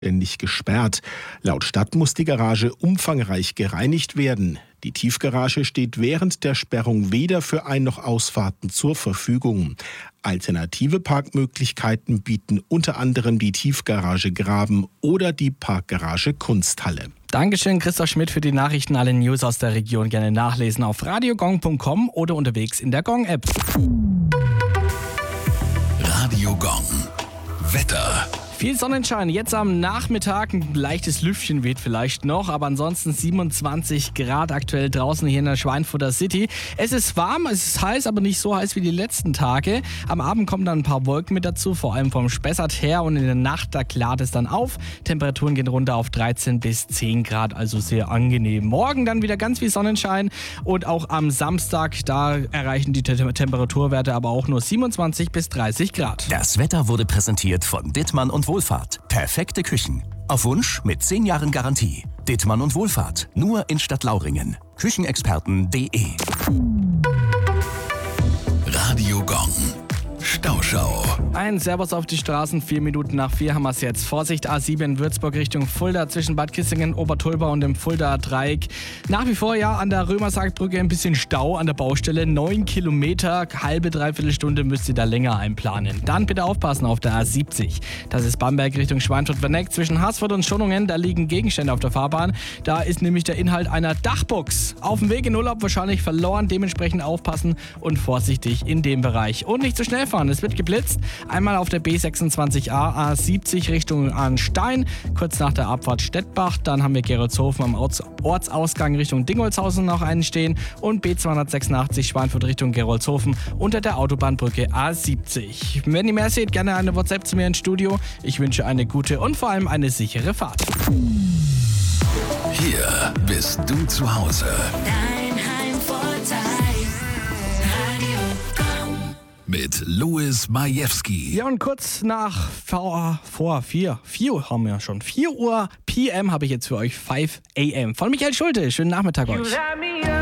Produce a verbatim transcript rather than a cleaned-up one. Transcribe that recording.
nicht gesperrt. Laut Stadt muss die Garage umfangreich gereinigt werden. Die Tiefgarage steht während der Sperrung weder für Ein- noch Ausfahrten zur Verfügung. Alternative Parkmöglichkeiten bieten unter anderem die Tiefgarage Graben oder die Parkgarage Kunsthalle. Dankeschön, Christoph Schmidt, für die Nachrichten. Alle News aus der Region gerne nachlesen auf radiogong punkt com oder unterwegs in der Gong-App. Radio Gong. Wetter. Viel Sonnenschein, jetzt am Nachmittag, ein leichtes Lüftchen weht vielleicht noch, aber ansonsten siebenundzwanzig Grad aktuell draußen hier in der Schweinfurter City. Es ist warm, es ist heiß, aber nicht so heiß wie die letzten Tage. Am Abend kommen dann ein paar Wolken mit dazu, vor allem vom Spessart her, und in der Nacht, da klart es dann auf. Temperaturen gehen runter auf dreizehn bis zehn Grad, also sehr angenehm. Morgen dann wieder ganz viel Sonnenschein und auch am Samstag, da erreichen die Te- Temperaturwerte aber auch nur siebenundzwanzig bis dreißig Grad. Das Wetter wurde präsentiert von Dittmann und Wohlfahrt. Perfekte Küchen. Auf Wunsch mit zehn Jahren Garantie. Dittmann und Wohlfahrt. Nur in Stadtlauringen. Küchenexperten punkt de. Radio Gong. Stauschau. Ein Servus auf die Straßen, vier Minuten nach vier haben wir es jetzt. Vorsicht, A sieben Würzburg Richtung Fulda zwischen Bad Kissingen, Obertulba und dem Fulda Dreieck. Nach wie vor ja an der Römersargbrücke ein bisschen Stau an der Baustelle. Neun Kilometer, halbe, dreiviertel Stunde müsst ihr da länger einplanen. Dann bitte aufpassen auf der A siebzig. Das ist Bamberg Richtung Schweinfurt-Werneck. Zwischen Haßfurt und Schonungen, da liegen Gegenstände auf der Fahrbahn. Da ist nämlich der Inhalt einer Dachbox. Auf dem Weg in Urlaub wahrscheinlich verloren. Dementsprechend aufpassen und vorsichtig in dem Bereich. Und nicht zu schnell fahren. Es wird geblitzt. Einmal auf der B sechsundzwanzig A, A siebzig Richtung Arnstein, kurz nach der Abfahrt Stettbach. Dann haben wir Gerolzhofen am Orts- Ortsausgang Richtung Dingolshausen noch einen stehen. Und B zweihundertsechsundachtzig Schweinfurt Richtung Gerolzhofen unter der Autobahnbrücke A siebzig. Wenn ihr mehr seht, gerne eine WhatsApp zu mir ins Studio. Ich wünsche eine gute und vor allem eine sichere Fahrt. Hier bist du zu Hause. Dein Heimvorteil. Radio Gong. Mit Louis Majewski. Ja, und kurz nach vor, vor vier, vier Uhr haben wir schon. vier Uhr P M habe ich jetzt für euch fünf A M von Michael Schulte. Schönen Nachmittag euch.